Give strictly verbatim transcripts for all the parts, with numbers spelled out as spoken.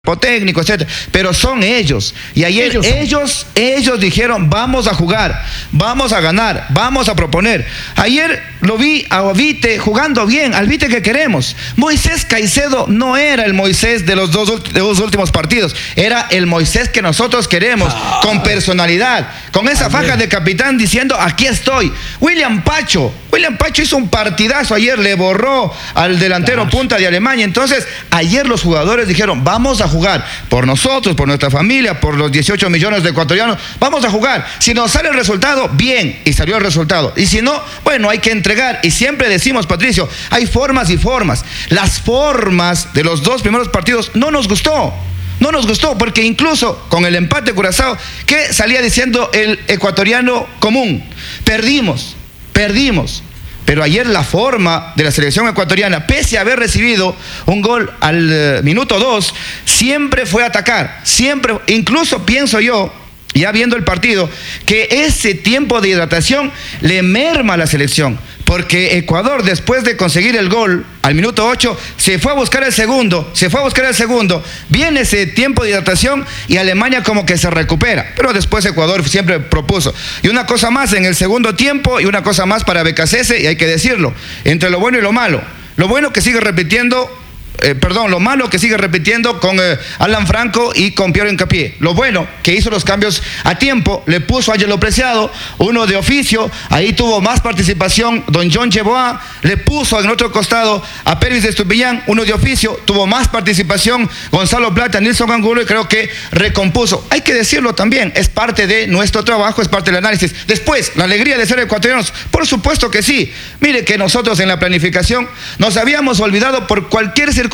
técnico, etcétera, pero son ellos. Y ayer ellos, ellos, ellos dijeron, vamos a jugar, vamos a ganar, vamos a proponer. Ayer lo vi a Ovite jugando bien, al Vite que queremos. Moisés Caicedo no era el Moisés de los dos, de los últimos partidos, era el Moisés que nosotros queremos, ah, con personalidad, con esa faja de capitán diciendo, aquí estoy. William Pacho, William Pacho hizo un partidazo ayer, le borró al delantero claro. punta de Alemania. Entonces, ayer los jugadores dijeron, vamos a jugar por nosotros, por nuestra familia, por los dieciocho millones de ecuatorianos, vamos a jugar. Si nos sale el resultado, bien, y salió el resultado. Y si no, bueno, hay que entregar. Y siempre decimos, Patricio, hay formas y formas. Las formas de los dos primeros partidos no nos gustó. No nos gustó, porque incluso con el empate Curazao, ¿qué salía diciendo el ecuatoriano común? Perdimos, perdimos. Pero ayer la forma de la selección ecuatoriana, pese a haber recibido un gol al uh, minuto dos, siempre fue atacar, siempre, incluso pienso yo, ya viendo el partido, que ese tiempo de hidratación le merma a la selección, porque Ecuador, después de conseguir el gol al minuto ocho, se fue a buscar el segundo, se fue a buscar el segundo, viene ese tiempo de hidratación y Alemania como que se recupera, pero después Ecuador siempre propuso. Y una cosa más en el segundo tiempo, y una cosa más para B K C S, y hay que decirlo, entre lo bueno y lo malo. Lo bueno que sigue repitiendo, Eh, perdón, lo malo que sigue repitiendo con eh, Alan Franco y con Piero Hincapié. Lo bueno que hizo los cambios a tiempo, le puso a Angelo Preciado, uno de oficio, ahí tuvo más participación don John Cheboa, le puso en otro costado a Pérez de Estupiñán, uno de oficio, tuvo más participación Gonzalo Plata, Nilson Angulo, y creo que recompuso. Hay que decirlo también, es parte de nuestro trabajo, es parte del análisis. Después, la alegría de ser ecuatorianos, por supuesto que sí. Mire que nosotros en la planificación nos habíamos olvidado por cualquier circunstancia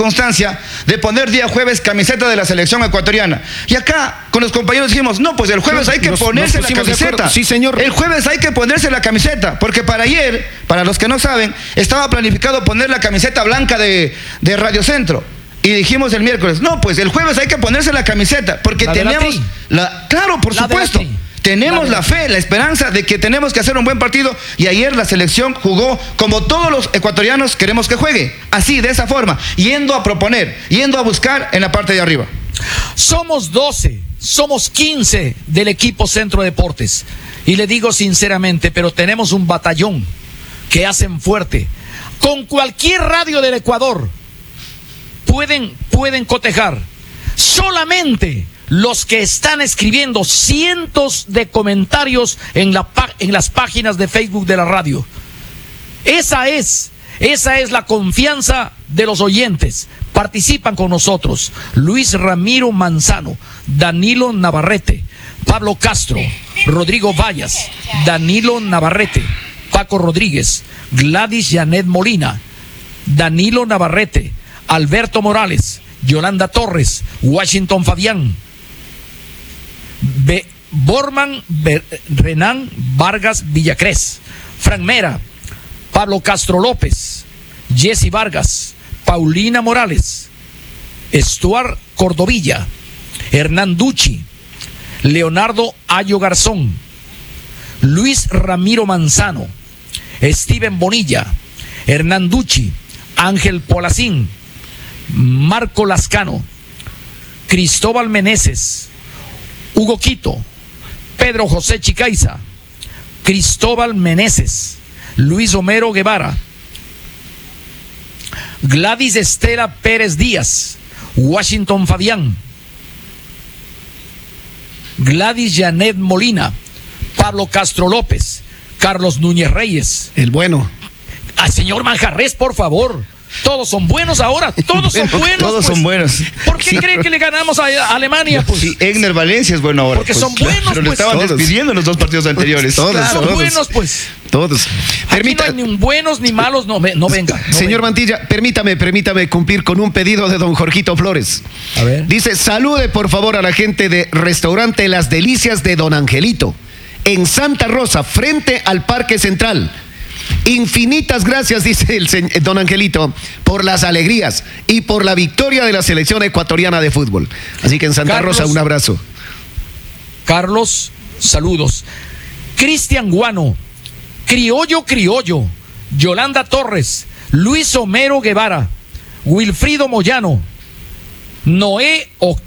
de poner día jueves camiseta de la selección ecuatoriana. Y acá con los compañeros dijimos, no, pues el jueves hay que nos, ponerse nos la camiseta. Sí, señor. El jueves hay que ponerse la camiseta, porque para ayer, para los que no saben, estaba planificado poner la camiseta blanca de, de Radio Centro. Y dijimos el miércoles, no, pues el jueves hay que ponerse la camiseta, porque la tenemos la, claro, por la supuesto. Tenemos la fe, la esperanza de que tenemos que hacer un buen partido, y ayer la selección jugó como todos los ecuatorianos queremos que juegue, así, de esa forma, yendo a proponer, yendo a buscar en la parte de arriba. Somos doce, somos quince del equipo Centro Deportes, y le digo sinceramente, pero tenemos un batallón que hacen fuerte. Con cualquier radio del Ecuador pueden, pueden cotejar. Solamente los que están escribiendo cientos de comentarios en, la, en las páginas de Facebook de la radio. Esa es, esa es la confianza de los oyentes. Participan con nosotros Luis Ramiro Manzano, Danilo Navarrete, Pablo Castro, Rodrigo Vallas, Danilo Navarrete, Paco Rodríguez, Gladys Janet Molina, Danilo Navarrete, Alberto Morales, Yolanda Torres, Washington Fabián, Be Borman Be Renan Vargas Villacrés, Frank Mera, Pablo Castro López, Jessy Vargas, Paulina Morales, Stuart Cordovilla, Hernán Ducci, Leonardo Ayo Garzón, Luis Ramiro Manzano, Steven Bonilla, Hernán Ducci, Ángel Polacín, Marco Lascano, Cristóbal Meneses, Hugo Quito, Pedro José Chicaiza, Cristóbal Meneses, Luis Homero Guevara, Gladys Estela Pérez Díaz, Washington Fabián, Gladys Janet Molina, Pablo Castro López, Carlos Núñez Reyes. El bueno. Al señor Manjarres, por favor. Todos son buenos ahora, todos son buenos. Todos pues. son buenos. ¿Por qué cree que le ganamos a, a Alemania? Pues? Sí, Egner Valencia es bueno ahora. Porque pues, son buenos, pero pues. lo estaban Todos. despidiendo en los dos partidos anteriores. Todos, Claro, todos. buenos, pues. Todos. Permita... Aquí no hay ni buenos ni malos, no, no venga. No Señor venga. Mantilla, permítame, permítame cumplir con un pedido de don Jorgito Flores. A ver. Dice, salude por favor a la gente de Restaurante Las Delicias de Don Angelito, en Santa Rosa, frente al Parque Central. Infinitas gracias, dice el señor, don Angelito, por las alegrías y por la victoria de la selección ecuatoriana de fútbol. Así que en Santa Carlos, Rosa, un abrazo. Carlos, saludos. Cristian Guano, Criollo Criollo, Yolanda Torres, Luis Homero Guevara, Wilfrido Moyano, Noé